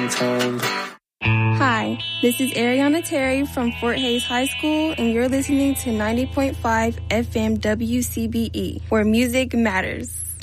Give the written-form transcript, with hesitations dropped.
time. Hi, this is Ariana Terry from Fort Hays High School, and you're listening to 90.5 FM WCBE, where music matters.